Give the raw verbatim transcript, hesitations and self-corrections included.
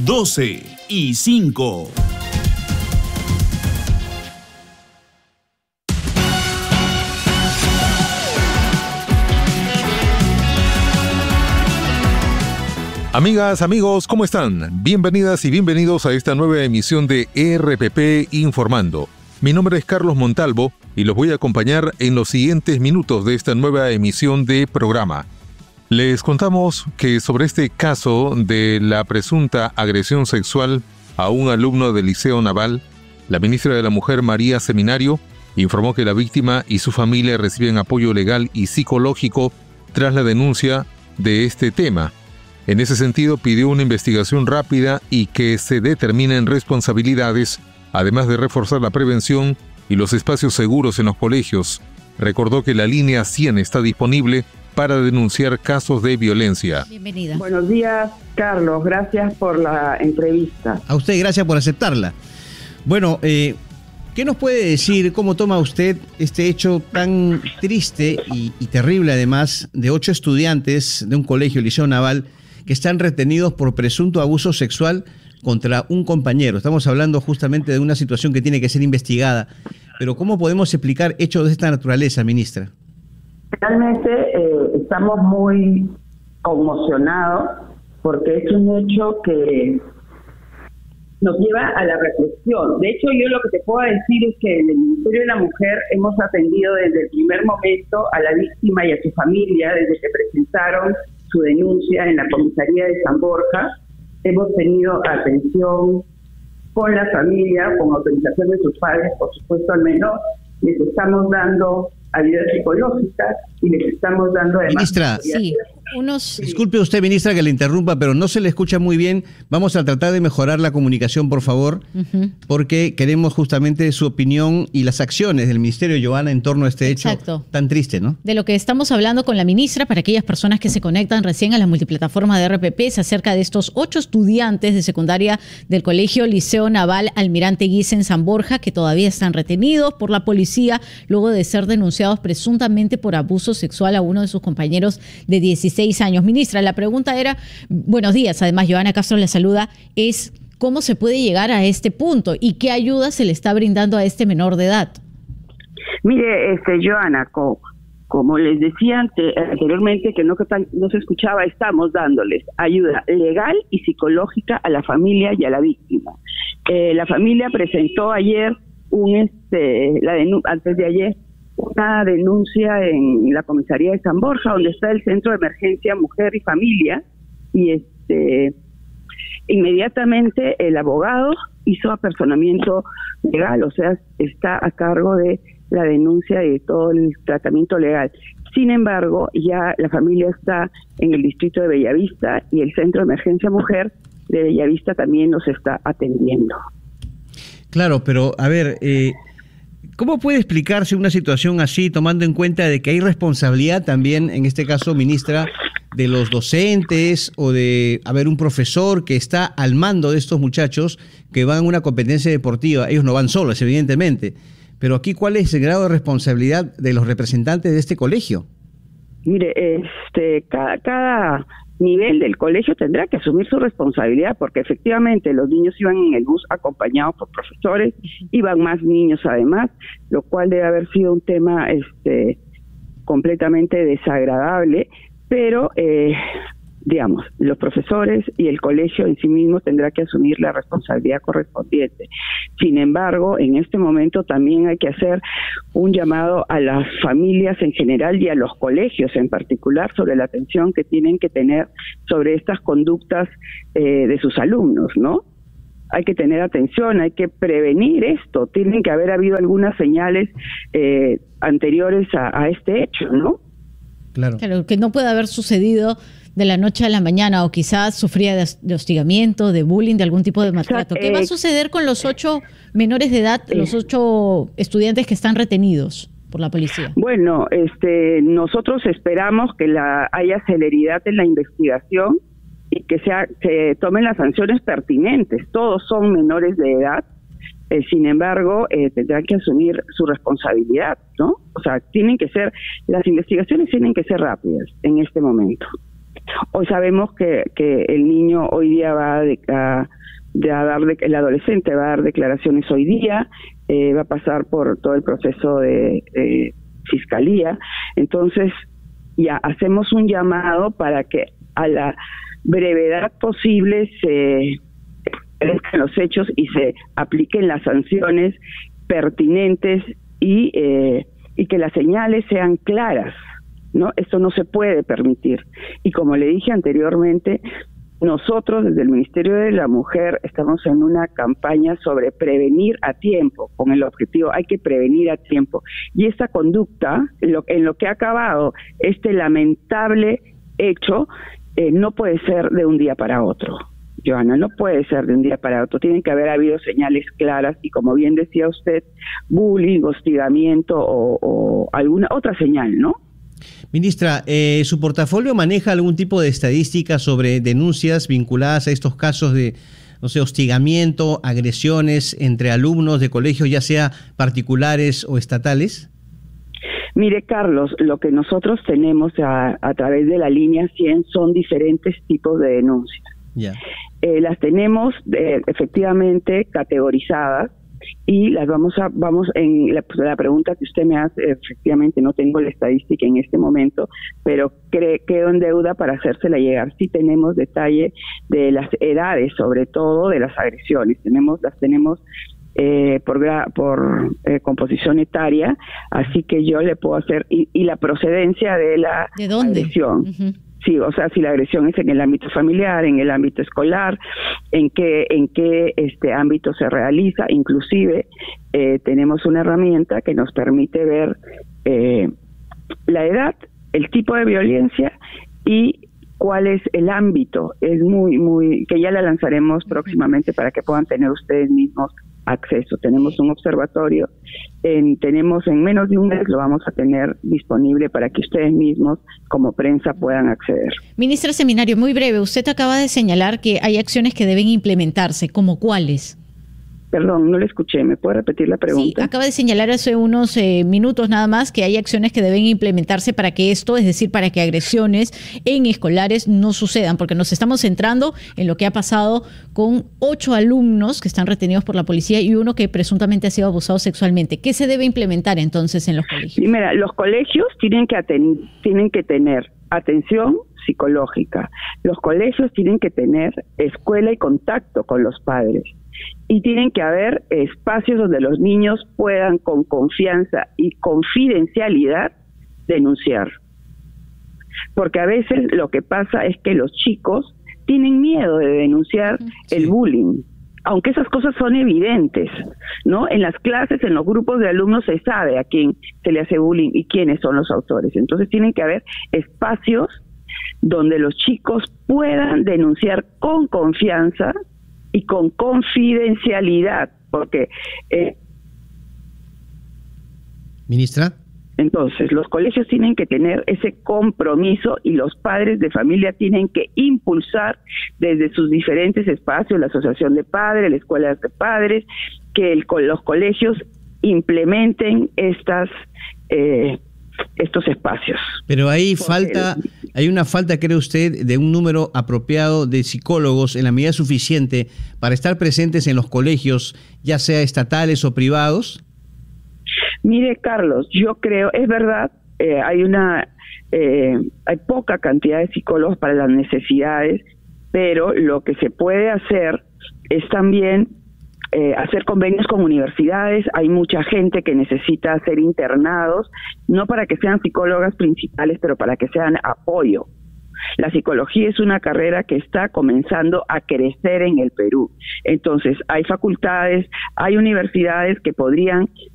doce y cinco. Amigas, amigos, ¿cómo están? Bienvenidas y bienvenidos a esta nueva emisión de R P P Informando. Mi nombre es Carlos Montalvo y los voy a acompañar en los siguientes minutos de esta nueva emisión de programa. Les contamos que sobre este caso de la presunta agresión sexual a un alumno del Liceo Naval, la ministra de la Mujer, María Seminario, informó que la víctima y su familia reciben apoyo legal y psicológico tras la denuncia de este tema. En ese sentido, pidió una investigación rápida y que se determinen responsabilidades, además de reforzar la prevención y los espacios seguros en los colegios. Recordó que la línea cien está disponible para denunciar casos de violencia. Bienvenida. Buenos días, Carlos. Gracias por la entrevista. A usted, gracias por aceptarla. Bueno, eh, ¿qué nos puede decir, cómo toma usted este hecho tan triste y, y terrible, además, de ocho estudiantes de un colegio, Liceo Naval, que están retenidos por presunto abuso sexual contra un compañero? Estamos hablando justamente de una situación que tiene que ser investigada. Pero ¿cómo podemos explicar hechos de esta naturaleza, ministra? Realmente eh, estamos muy conmocionados porque es un hecho que nos lleva a la reflexión. De hecho, yo lo que te puedo decir es que en el Ministerio de la Mujer hemos atendido desde el primer momento a la víctima y a su familia desde que presentaron su denuncia en la comisaría de San Borja. Hemos tenido atención con la familia, con autorización de sus padres, por supuesto al menor. Les estamos dando ayuda psicológica y les estamos dando además... Ministra, sí, unos... disculpe usted, ministra, que le interrumpa, pero no se le escucha muy bien. Vamos a tratar de mejorar la comunicación, por favor, uh-huh. porque queremos justamente su opinión y las acciones del Ministerio, Joana, en torno a este Exacto. hecho tan triste, ¿no? De lo que estamos hablando con la ministra, para aquellas personas que se conectan recién a la multiplataforma de R P P, es acerca de estos ocho estudiantes de secundaria del Colegio Liceo Naval Almirante Guisa en San Borja, que todavía están retenidos por la policía luego de ser denunciados presuntamente por abuso sexual a uno de sus compañeros de dieciséis años. Ministra, la pregunta era, buenos días, además Joana Castro le saluda, es ¿cómo se puede llegar a este punto y qué ayuda se le está brindando a este menor de edad? Mire, este Joana, como, como les decía ante, anteriormente, que no, que tal, no se escuchaba, estamos dándoles ayuda legal y psicológica a la familia y a la víctima. Eh, la familia presentó ayer, un este la denu- antes de ayer, una denuncia en la comisaría de San Borja, donde está el Centro de Emergencia Mujer y Familia, y este inmediatamente el abogado hizo apersonamiento legal, o sea, está a cargo de la denuncia y de todo el tratamiento legal. Sin embargo, ya la familia está en el distrito de Bellavista y el Centro de Emergencia Mujer de Bellavista también nos está atendiendo. Claro, pero a ver... Eh... ¿Cómo puede explicarse una situación así, tomando en cuenta de que hay responsabilidad también, en este caso, ministra, de los docentes o de haber un profesor que está al mando de estos muchachos que van a una competencia deportiva? Ellos no van solos, evidentemente, pero aquí, ¿cuál es el grado de responsabilidad de los representantes de este colegio? Mire, este, cada, cada nivel del colegio tendrá que asumir su responsabilidad, porque efectivamente los niños iban en el bus acompañados por profesores, iban más niños además, lo cual debe haber sido un tema este completamente desagradable, pero eh, digamos, los profesores y el colegio en sí mismo tendrá que asumir la responsabilidad correspondiente. Sin embargo, en este momento también hay que hacer un llamado a las familias en general y a los colegios en particular sobre la atención que tienen que tener sobre estas conductas eh, de sus alumnos, ¿no? Hay que tener atención, hay que prevenir esto. Tienen que haber habido algunas señales eh, anteriores a, a este hecho, ¿no? Claro. Claro, que no puede haber sucedido de la noche a la mañana, o quizás sufría de, de hostigamiento, de bullying, de algún tipo de maltrato. ¿Qué va a suceder con los ocho menores de edad, los ocho estudiantes que están retenidos por la policía? Bueno, este, nosotros esperamos que la haya celeridad en la investigación y que sea que tomen las sanciones pertinentes. Todos son menores de edad, eh, sin embargo, eh, tendrán que asumir su responsabilidad, ¿no? O sea, tienen que ser, las investigaciones tienen que ser rápidas en este momento. Hoy sabemos que, que el niño hoy día va a, a, a dar, de, el adolescente va a dar declaraciones hoy día, eh, va a pasar por todo el proceso de eh, fiscalía. Entonces ya hacemos un llamado para que a la brevedad posible se esclarezcan los hechos y se apliquen las sanciones pertinentes y eh, y que las señales sean claras, ¿no? Esto no se puede permitir. Y como le dije anteriormente, nosotros desde el Ministerio de la Mujer estamos en una campaña sobre prevenir a tiempo, con el objetivo, hay que prevenir a tiempo. Y esta conducta, en lo, en lo que ha acabado este lamentable hecho, eh, no puede ser de un día para otro. Johanna, no puede ser de un día para otro, tienen que haber habido señales claras y, como bien decía usted, bullying, hostigamiento o, o alguna otra señal, ¿no? Ministra, eh, ¿su portafolio maneja algún tipo de estadística sobre denuncias vinculadas a estos casos de, no sé, hostigamiento, agresiones entre alumnos de colegios, ya sea particulares o estatales? Mire, Carlos, lo que nosotros tenemos a, a través de la línea cien son diferentes tipos de denuncias. Ya. Eh, las tenemos eh, efectivamente categorizadas y las vamos a, vamos en la, pues, la pregunta que usted me hace, efectivamente no tengo la estadística en este momento, pero cre, quedo en deuda para hacérsela llegar. Sí tenemos detalle de las edades, sobre todo de las agresiones, tenemos las tenemos eh, por por eh, composición etaria, así que yo le puedo hacer, y, y la procedencia de la ¿De dónde? agresión. Uh-huh. Sí, o sea, si la agresión es en el ámbito familiar, en el ámbito escolar, en qué en qué este ámbito se realiza. Inclusive eh, tenemos una herramienta que nos permite ver eh, la edad, el tipo de violencia y cuál es el ámbito. Es muy, muy, que ya la lanzaremos próximamente para que puedan tener ustedes mismos acceso. Tenemos un observatorio, en, tenemos en menos de un mes lo vamos a tener disponible para que ustedes mismos como prensa puedan acceder. Ministra Seminario, muy breve, usted acaba de señalar que hay acciones que deben implementarse, ¿como cuáles? Perdón, no le escuché, ¿me puede repetir la pregunta? Sí, acaba de señalar hace unos eh, minutos nada más que hay acciones que deben implementarse para que esto, es decir, para que agresiones en escolares no sucedan, porque nos estamos centrando en lo que ha pasado con ocho alumnos que están retenidos por la policía y uno que presuntamente ha sido abusado sexualmente. ¿Qué se debe implementar entonces en los colegios? Primera, los colegios tienen que, aten- tienen que tener atención psicológica, los colegios tienen que tener escuela y contacto con los padres. Y tienen que haber espacios donde los niños puedan con confianza y confidencialidad denunciar. Porque a veces lo que pasa es que los chicos tienen miedo de denunciar sí. el bullying, aunque esas cosas son evidentes, ¿no? En las clases, en los grupos de alumnos se sabe a quién se le hace bullying y quiénes son los autores. Entonces tienen que haber espacios donde los chicos puedan denunciar con confianza y con confidencialidad, porque... Eh, Ministra. Entonces, los colegios tienen que tener ese compromiso y los padres de familia tienen que impulsar desde sus diferentes espacios, la asociación de padres, la escuela de padres, que el, los colegios implementen estas... Eh, estos espacios. Pero ahí falta, hay una falta, ¿cree usted, de un número apropiado de psicólogos en la medida suficiente para estar presentes en los colegios, ya sea estatales o privados? Mire, Carlos, yo creo, es verdad, eh, hay una, eh, hay poca cantidad de psicólogos para las necesidades, pero lo que se puede hacer es también Eh, hacer convenios con universidades. Hay mucha gente que necesita ser internados, no para que sean psicólogas principales, pero para que sean apoyo. La psicología es una carrera que está comenzando a crecer en el Perú. Entonces, hay facultades, hay universidades que podrían